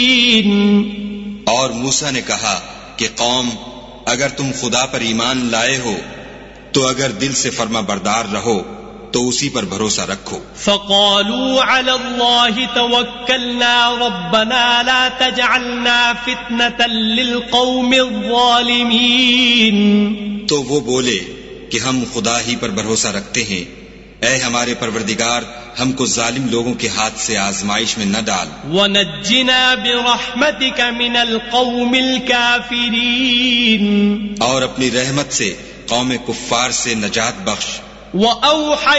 और मूसा ने कहा कि कौम, अगर तुम खुदा पर ईमान लाए हो तो अगर दिल से फर्मा बरदार रहो तो उसी पर भरोसा रखो। फ़क़ालू अला अल्लाहि तवक्कलना रब्बना ला तजअलना फितनतल लिलक़ौमिज़ ज़ालिमीन। तो वो बोले कि हम खुदा ही पर भरोसा रखते हैं, ऐ हमारे परवरदिगार, हमको जालिम लोगों के हाथ से आजमाइश में न डाल। वनज्जिना बिरहमतिका मिनल क़ौमिल काफ़िरीन। और अपनी रहमत से कौम कुफ्फार से नजात बख्श।